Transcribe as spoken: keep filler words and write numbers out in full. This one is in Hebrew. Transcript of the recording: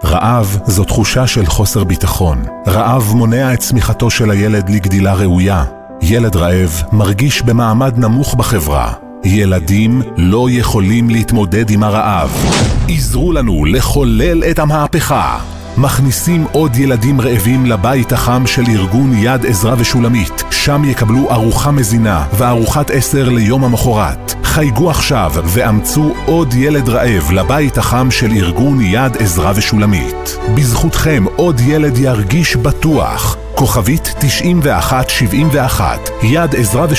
רעב זו תחושה של חוסר ביטחון. רעב מונע את צמיחתו של הילד לגדילה ראויה. ילד רעב מרגיש במעמד נמוך בחברה. ילדים לא יכולים להתמודד עם הרעב. עזרו לנו לחולל את המהפכה. מכניסים עוד ילדים רעבים לבית החם של ארגון יד עזרא ושולמית. שם יקבלו ארוחה מזינה וארוחת עשר ליום המחרת. חייגו עכשיו ואמצו עוד ילד רעב לבית החם של ארגון יד עזרא ושולמית. בזכותכם עוד ילד ירגיש בטוח. כוכבית תשעים ואחת שבעים ואחת. יד עזרא ושולמית.